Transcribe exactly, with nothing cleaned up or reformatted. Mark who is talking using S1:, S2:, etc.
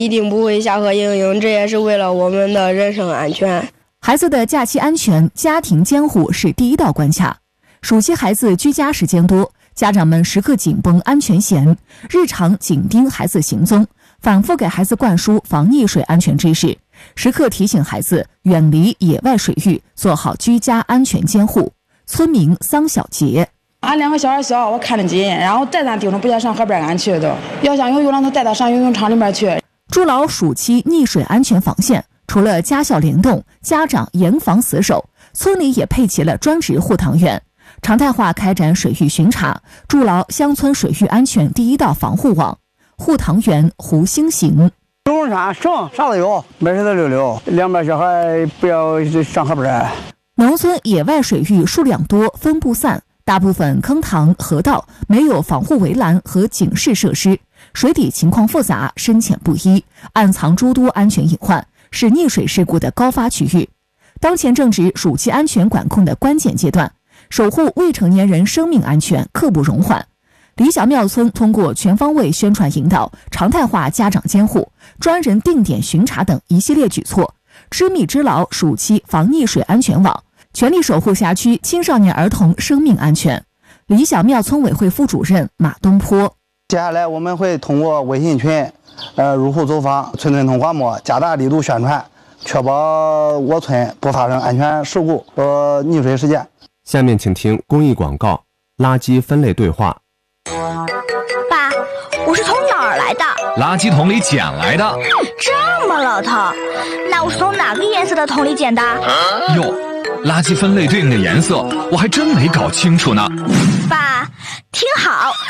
S1: 一定不会下河应用，这也是为了我们的人身安全。
S2: 孩子的假期安全，家庭监护是第一道关卡。暑期孩子居家时间多，家长们时刻紧绷安全弦，日常紧盯孩子行踪，反复给孩子灌输防溺水安全知识，时刻提醒孩子远离野外水域，做好居家安全监护。村民桑小杰：
S3: 俺两个小孩小，我看得紧，然后再咱盯着不想上河边俺去的，要想游泳让他带他上游泳场里面去。
S2: 筑牢暑期溺水安全防线，除了家校联动，家长严防死守，村里也配齐了专职护塘员，常态化开展水域巡查，筑牢乡村水域安全第一道防护网。护塘员胡兴行：
S4: 游泳圈省啥都有，没事的溜溜，两边小孩不要上河边。
S2: 农村野外水域数量多，分布散，大部分坑塘、河道没有防护围栏和警示设施，水底情况复杂，深浅不一，暗藏诸多安全隐患，是溺水事故的高发区域。当前正值暑期安全管控的关键阶段，守护未成年人生命安全刻不容缓。李小庙村通过全方位宣传引导、常态化家长监护、专人定点巡查等一系列举措，织密织牢暑期防溺水安全网，全力守护辖区青少年儿童生命安全。李小庙村委会副主任马东坡：
S4: 接下来我们会通过微信群、呃入户走访、村村通广播，加大力度宣传，确保我村不发生安全事故和溺水事件。
S5: 下面请听公益广告：垃圾分类对话。
S6: 爸，我是从哪儿来的？
S7: 垃圾桶里捡来的。
S6: 这么老套，那我是从哪个颜色的桶里捡的？
S7: 哟，垃圾分类对应的颜色我还真没搞清楚呢。
S6: 爸，听好，